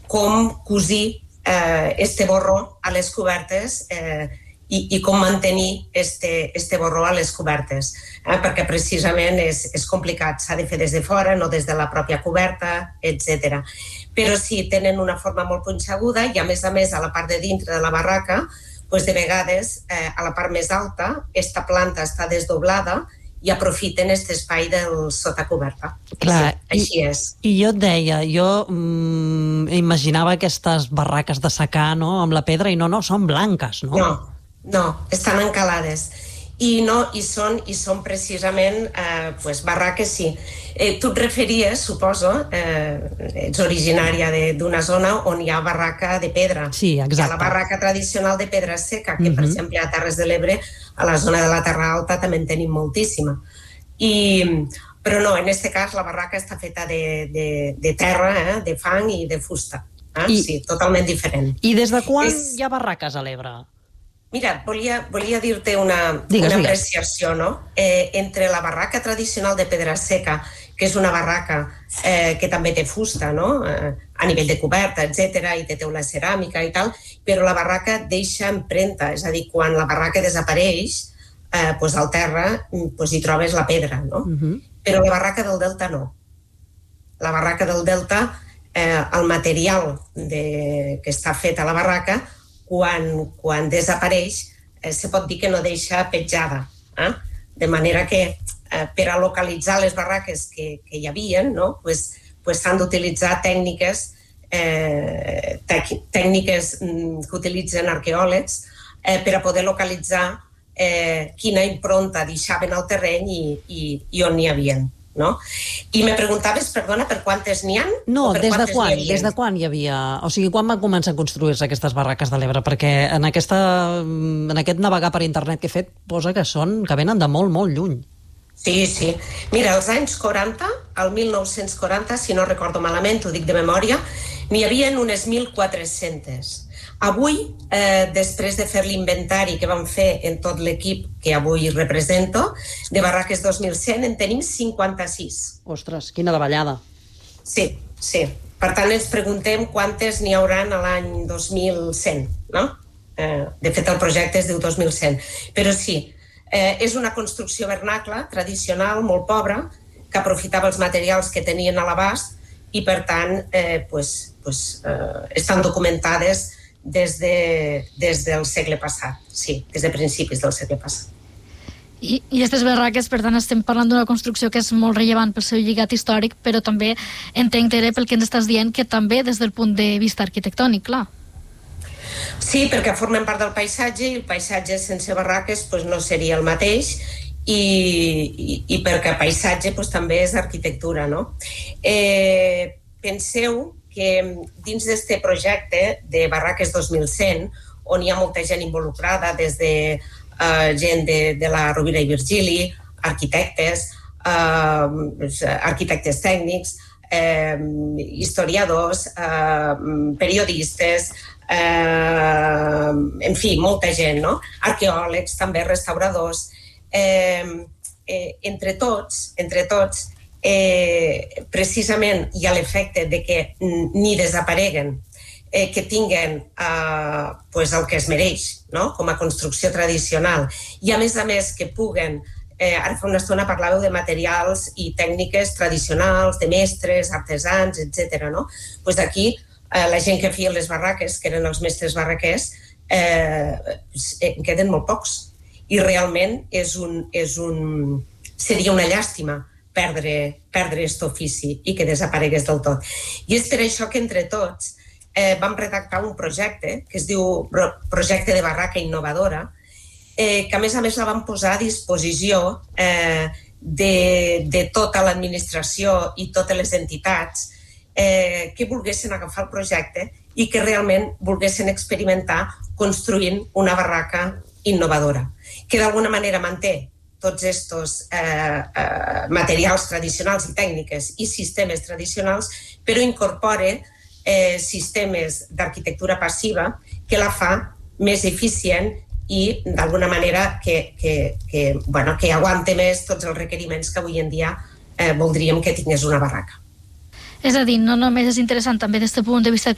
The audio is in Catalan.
com cosir este borró a les cobertes i com mantenir este borró a les cobertes, perquè precisament és complicat, s'ha de fer des de fora, no des de la pròpia coberta, etc. Però sí, tenen una forma molt punxeguda i a més a la part de dintre de la barraca, de vegades a la part més alta, esta planta està desdoblada i aprofiten aquest espai del sota coberta. Clar, així és. I jo et deia, jo imaginava aquestes barraques de secà, no?, amb la pedra, i no, són blanques, no? No, estan encalades. I són precisament barraques, sí. Tu et referies, suposo, ets originària d'una zona on hi ha barraca de pedra. Sí, exacte. Hi ha la barraca tradicional de pedra seca, que per exemple a Terres de l'Ebre, a la zona de la Terra Alta, també en tenim moltíssima. Però no, en aquest cas la barraca està feta de terra, de fang i de fusta. Sí, totalment diferent. I des de quan hi ha barraques a l'Ebre? Mira, volia dir-te una apreciació, no? Entre la barraca tradicional de pedra seca, que és una barraca que també té fusta, no?, a nivell de coberta, etc., i té teula ceràmica i tal, però la barraca deixa empremta, és a dir, quan la barraca desapareix, al terra hi trobes la pedra, no? Però la barraca del Delta no. La barraca del Delta, el material que està fet a la barraca, quan desapareix, se pot dir que no deixa petjada. De manera que per a localitzar les barraques que hi havia, s'han d'utilitzar tècniques que utilitzen arqueòlegs per a poder localitzar quina impronta deixaven al terreny i on n'hi havia. I me preguntaves, perdona, per quantes n'hi ha? No, des de quan hi havia? O sigui, quan van començar a construir-se aquestes barraques de l'Ebre? Perquè en aquest navegar per internet que he fet posa que venen de molt, molt lluny. Sí. Mira, als anys 40, al 1940, si no recordo malament, ho dic de memòria, n'hi havia unes 1.400. Avui, després de fer l'inventari que vam fer en tot l'equip que avui represento, de barraques 2100, en tenim 56. Ostres, quina davallada. Sí. Per tant, ens preguntem quantes n'hi hauran a l'any 2100, no? De fet, el projecte es diu 2100. Però sí, és una construcció vernacla, tradicional, molt pobra, que aprofitava els materials que tenien a l'abast i, per tant, estan documentades des del segle passat, sí, des de principis del segle passat. I aquestes barraques, per tant, estem parlant d'una construcció que és molt rellevant pel seu lligat històric, però també entenc, Tere, pel que ens estàs dient, que també des del punt de vista arquitectònic, clar. Sí, perquè formen part del paisatge i el paisatge sense barraques no seria el mateix i perquè paisatge també és arquitectura, no? Penseu que dins d'aquest projecte de Barraques 2100, on hi ha molta gent involucrada, des de gent de la Rovira i Virgili, arquitectes, arquitectes tècnics, historiadors, periodistes, en fi, molta gent, no? Arqueòlegs, també restauradors. Entre tots, precisament hi ha l'efecte de que ni desapareguen, que tinguen el que es mereix, com a construcció tradicional, i a més que puguen, ara fa una estona parlàveu de materials i tècniques tradicionals, de mestres, artesans, etc. Aquí la gent que feia les barraques, que eren els mestres barraquers, en queden molt pocs, i realment seria una llàstima perdre aquest ofici i que desaparegués del tot. I és per això que entre tots vam redactar un projecte que es diu Projecte de Barraca Innovadora, que a més la vam posar a disposició de tota l'administració i totes les entitats que volguessin agafar el projecte i que realment volguessin experimentar construint una barraca innovadora, que d'alguna manera manté tots aquests materials tradicionals i tècniques i sistemes tradicionals, però incorpora sistemes d'arquitectura passiva que la fa més eficient i d'alguna manera que aguante més tots els requeriments que avui en dia voldríem que tingués una barraca. És a dir, no només és interessant també des del punt de vista